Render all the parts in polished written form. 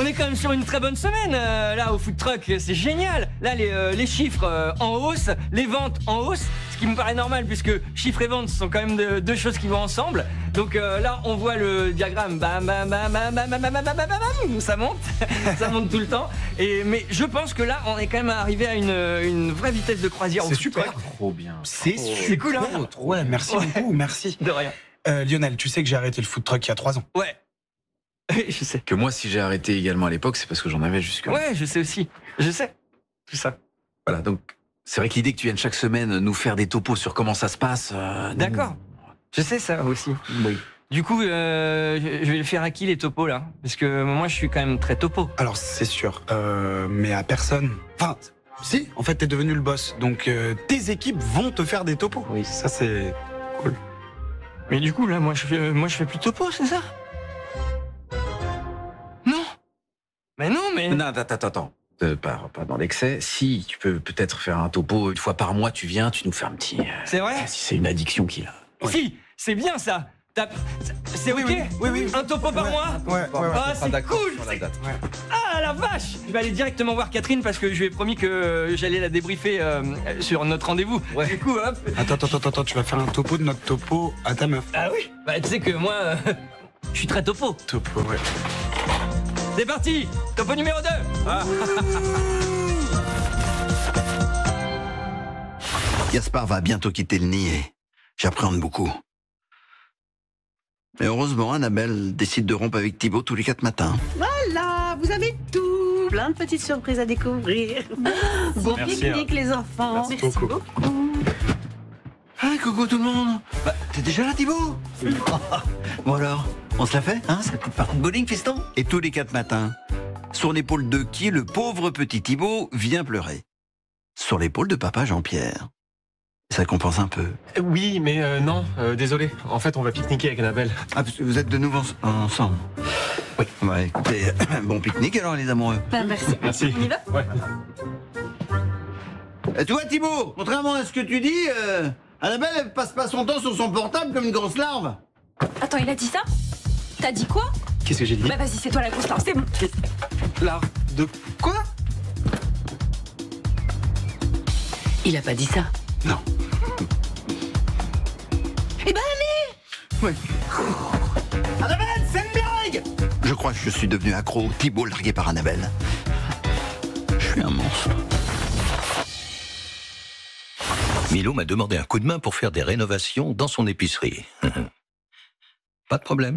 on est quand même sur une très bonne semaine là au food truck, c'est génial. Là les chiffres en hausse, les ventes en hausse, ce qui me paraît normal puisque chiffres et ventes sont quand même deux choses qui vont ensemble. Donc là on voit le diagramme, bam bam bam bam bam bam bam bam bam bam, ça monte, ça monte tout le temps. Mais je pense que là on est quand même arrivé à une vraie vitesse de croisière. C'est super, trop bien. C'est cool, hein. Ouais, merci beaucoup, merci. De rien. Lionel, tu sais que j'ai arrêté le food truck il y a 3 ans. Ouais. Je sais. Que moi, si j'ai arrêté également à l'époque, c'est parce que j'en avais jusque. Ouais, je sais aussi. Je sais. Tout ça. Voilà, donc c'est vrai que l'idée que tu viennes chaque semaine nous faire des topos sur comment ça se passe. D'accord. Je sais ça aussi. Oui. Du coup, je vais le faire à qui les topos là? Parce que moi, je suis quand même très topo. Alors, c'est sûr, mais à personne. Enfin, si, en fait, t'es devenu le boss. Donc, tes équipes vont te faire des topos. Oui. Ça, c'est cool. Mais du coup, là, moi, je fais plus topo, c'est ça? Non. Mais non, mais. Non, attends. Pas dans l'excès. Si, tu peux peut-être faire un topo une fois par mois, tu viens, tu nous fais un petit. C'est vrai? Si c'est une addiction qu'il a. Ouais. Si, c'est bien ça. C'est ok? Oui. Un topo par mois? Ouais. Ah, c'est cool! Ah la vache! Je vais aller directement voir Catherine parce que je lui ai promis que j'allais la débriefer sur notre rendez-vous. Ouais. Du coup, hop. Attends, tu vas faire un topo de notre topo à ta meuf. Ah oui? Bah tu sais que moi, je suis très topo. Topo, ouais. C'est parti! Topo numéro 2! Gaspard va bientôt quitter le nid et j'appréhende beaucoup. Mais heureusement, Annabelle décide de rompre avec Thibaut tous les 4 matins. Voilà, vous avez tout. Plein de petites surprises à découvrir. Bon pique-nique, les enfants. Merci beaucoup. Ah, coucou tout le monde. Bah, t'es déjà là, Thibaut? Bon alors, on se la fait, hein, cette petite partie de bowling, fiston? Et tous les 4 matins, sur l'épaule de qui le pauvre petit Thibaut vient pleurer? Sur l'épaule de papa Jean-Pierre. Ça compense un peu. Oui, mais non, désolé. En fait, on va pique-niquer avec Annabelle. Ah, parce que vous êtes de nouveau ensemble? Oui. Ouais, écoutez, bon pique-nique alors, les amoureux. Merci. Merci. On y va? Ouais. Tu vois, Thibaut, contrairement à ce que tu dis, Annabelle, elle passe pas son temps sur son portable comme une grosse larve. Attends, il a dit ça? T'as dit quoi? Qu'est-ce que j'ai dit? Bah vas-y, c'est toi la grosse larve, c'est bon. Là, de quoi? Il a pas dit ça. Non. Eh ben allez! Oui. Annabelle, c'est une blague! Je crois que je suis devenu accro. Thibaut largué par Annabelle. Je suis un monstre. Milo m'a demandé un coup de main pour faire des rénovations dans son épicerie. Pas de problème.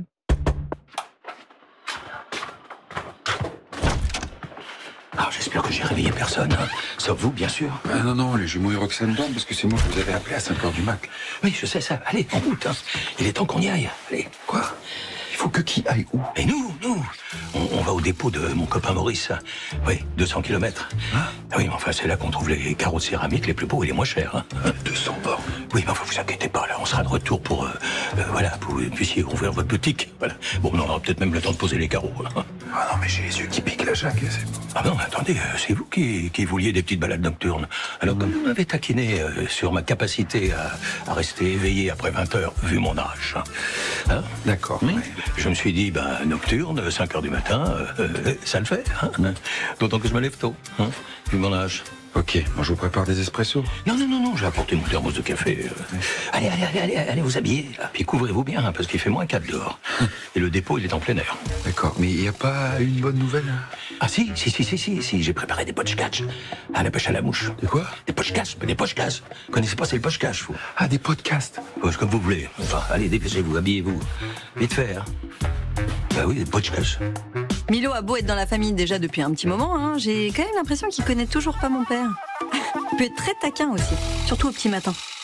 Ah, j'espère que j'ai réveillé personne, hein. Sauf vous, bien sûr. Ah non, les jumeaux et Roxane dorment parce que c'est moi qui vous avais appelé à 5h du mat. Oui, je sais ça. Allez, en route, hein. Il est temps qu'on y aille. Allez. Quoi? Il faut que qui aille où? Et nous, on va au dépôt de mon copain Maurice. Oui, 200 km. Ah oui, mais enfin, c'est là qu'on trouve les carreaux de céramique les plus beaux et les moins chers. Hein. 200 bornes. Oui, mais enfin, vous inquiétez pas, là, on sera de retour pour, voilà, pour que vous puissiez ouvrir votre boutique. Voilà. Bon, on aura peut-être même le temps de poser les carreaux. Hein. Ah non, mais j'ai les yeux qui piquent, la Jacques, c'est bon. Ah non, attendez, c'est vous qui vouliez des petites balades nocturnes. Alors, comme vous m'avez taquiné sur ma capacité à rester éveillé après 20 heures, vu mon âge, hein, D'accord. oui. Ouais. Je me suis dit, nocturne, 5 heures du matin, ça le fait. Hein. D'autant que je me lève tôt, hein, vu mon âge. Ok, moi je vous prépare des espressos. Non, je vais apporter mon thermos de café. Allez, vous habillez, là. Puis couvrez-vous bien, hein, parce qu'il fait moins 4 dehors. Et le dépôt, il est en plein air. D'accord, mais il n'y a pas une bonne nouvelle? Ah si, j'ai préparé des poches-catch à la pêche à la mouche. De quoi? Des poches-catch. Vous connaissez pas, c'est le poche-catch, vous. Ah, des podcasts. Ouais, c'est comme vous voulez. Enfin, allez, dépêchez-vous, habillez-vous. Vite fait, hein. Bah oui, des poches-catch. Milo a beau être dans la famille déjà depuis un petit moment, hein, j'ai quand même l'impression qu'il connaît toujours pas mon père. Il peut être très taquin aussi, surtout au petit matin.